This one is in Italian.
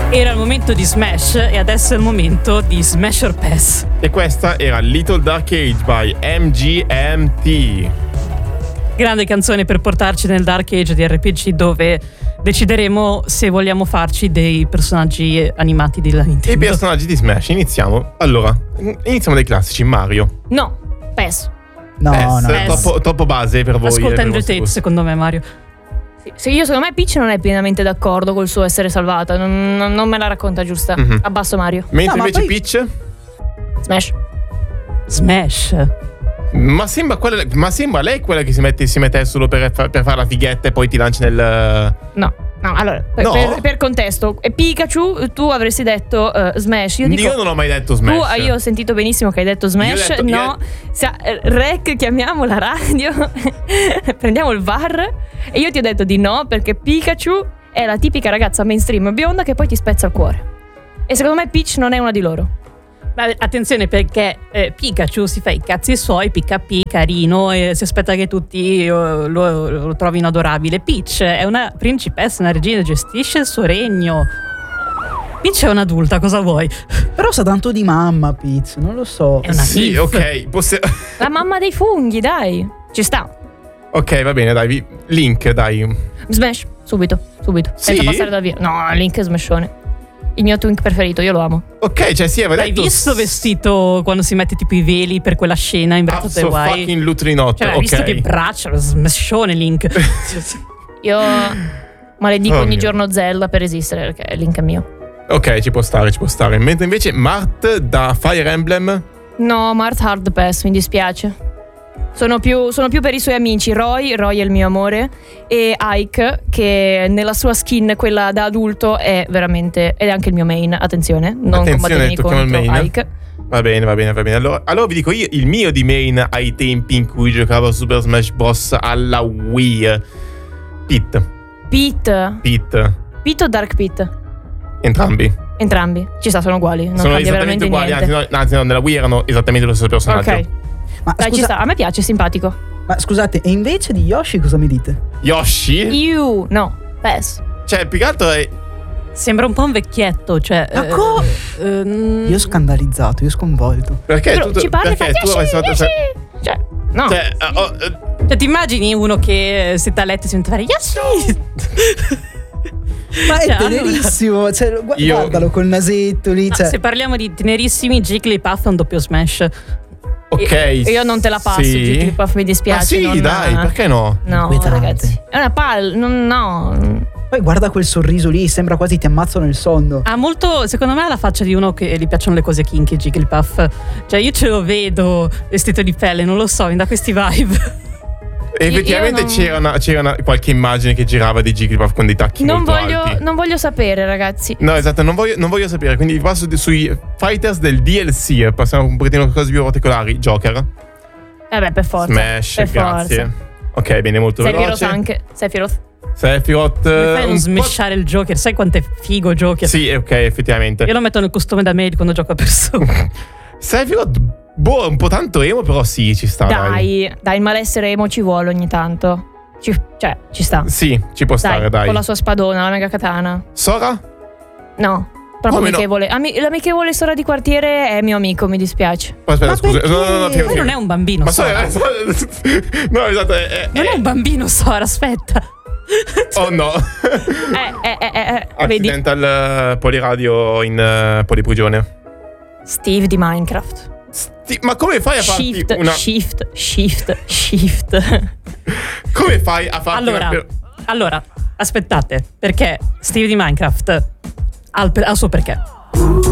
Era il momento di Smash e adesso è il momento di Smash or Pass. E questa era Little Dark Age by MGMT. Grande canzone per portarci nel Dark Age di RPG, dove decideremo se vogliamo farci dei personaggi animati della Nintendo. I personaggi di Smash, iniziamo. Allora, iniziamo dai classici. Mario. No, PES. No. Troppo base per voi. Ascolta per Andrew i vostri Tate, gusti. secondo me, Mario. Sì, io secondo me Peach non è pienamente d'accordo col suo essere salvata. Non me la racconta giusta. Mhm. Abbasso Mario. Mentre No, ma invece poi- Peach. Smash. Ma sembra lei quella che si mette solo per fare la fighetta e poi ti lanci nel. No, allora, No? per contesto, Pikachu, tu avresti detto Smash. Io dico, non ho mai detto Smash. io ho sentito benissimo che hai detto Smash. Io ho detto- Rec, chiamiamo la radio, prendiamo il VAR. E io ti ho detto di no, perché Pikachu è la tipica ragazza mainstream bionda che poi ti spezza il cuore. E secondo me Peach non è una di loro. Ma attenzione, perché Pikachu si fa i cazzi suoi, PKP, carino, e si aspetta che tutti lo trovino adorabile. Peach è una principessa, una regina, gestisce il suo regno. Peach è un'adulta, cosa vuoi? Però sa tanto di mamma, Peach, non lo so. È una Sì, milf. ok. La mamma dei funghi, dai. Ci sta. Ok, va bene, dai. Link, dai. Smash, subito. Sì? Senza passare da via. No, Link è smashone. Il mio twink preferito, io lo amo. Ok, cioè sì, aveva L'hai detto. visto vestito quando si mette tipo i veli per quella scena in Breath of the So Wild? fucking Lutrinot. Cioè, hai Ok. visto che braccia, lo smashone Link. Io maledico Oh ogni mio. giorno Zelda per esistere, perché Link è mio. Ok, ci può stare. Mentre invece Mart da Fire Emblem. No, Mart Hard Pass, mi dispiace. Sono più per i suoi amici. Roy è il mio amore. E Ike, che nella sua skin, quella da adulto, è veramente. Ed è anche il mio main. Attenzione, non combattetemi tocchiamo il contro main. Ike. Va bene. Allora vi dico io il mio di main ai tempi in cui giocavo a Super Smash Bros. Alla Wii. Pete o Dark Pete? Entrambi. Entrambi. Ci sta, sono uguali. Non Sono cambia esattamente veramente uguali. niente. Anzi, no, nella Wii erano esattamente lo stesso personaggio. Ok. Ma, Dai, ci sta. A me piace, è simpatico. ma scusate, e invece di Yoshi cosa mi dite? Yoshi? No, PES. Cioè, più che altro è. Sembra un po' un vecchietto, cioè. Io scandalizzato, io sconvolto. Perché Però tu ci parli e fa perché tu avresti fatto. Cioè, no. Cioè, ti immagini uno che si sta a letto e si mette a fare Yoshi? Ma è Cioè, tenerissimo, cioè, Io- guardalo col nasetto lì. Ah, Cioè, se parliamo di tenerissimi, Jigglypuff è un doppio Smash. Ok. Io non te la passo, sì. Jigglypuff, mi dispiace. Ma sì, non- dai, perché no? No, Inquietante. ragazzi. È una palla. No. Poi guarda quel sorriso lì, sembra quasi ti ammazzano il sonno. Ha molto, secondo me, ha la faccia di uno che gli piacciono le cose kinky, Jigglypuff. Cioè, io ce lo vedo vestito di pelle, non lo so, mi dà questi vibe. Effettivamente io non- c'era qualche immagine che girava di Jigglypuff con dei tacchi Non molto voglio, alti. non voglio sapere, ragazzi. No, esatto, non voglio sapere. Quindi passo sui fighters del DLC. Passiamo un pochettino a cose più particolari. Joker, Beh, per forza. Smash, per grazie. forza. Ok, bene, molto Sephiroth veloce. anche. Sephiroth. Sephiroth. Come fai a un non po'- smashare il Joker? Sai quanto è figo Joker? Sì, ok, effettivamente. Io lo metto nel costume da maid quando gioco a persona. Sephiroth, boh, un po' tanto emo, però sì, ci sta. Dai, il malessere emo ci vuole ogni tanto. Ci sta. Sì, ci può stare, dai. Con la sua spadona, la mega katana. Sora? No. Proprio Come no? amichevole. L'amichevole sora di quartiere è mio amico, mi dispiace. Aspetta, Ma scusa. perché? No, Poi non è un bambino, Ma Sora. no, esatto. Non è un bambino, Sora, aspetta. Oh no. Vedi? Accidental poliradio in poliprigione. Steve di Minecraft. Ma come fai a farti Shift. Come fai a farti Allora, aspettate, perché Steve di Minecraft ha il suo perché.